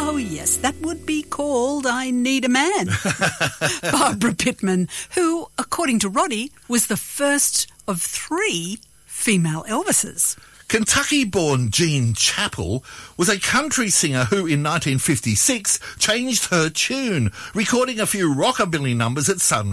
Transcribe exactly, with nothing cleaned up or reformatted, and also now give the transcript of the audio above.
Oh, yes, that would be called I Need a Man. Barbara Pittman, who, according to Roddy, was the first of three female Elvises. Kentucky-born Jean Chappell was a country singer who, in nineteen fifty-six, changed her tune, recording a few rockabilly numbers at Sun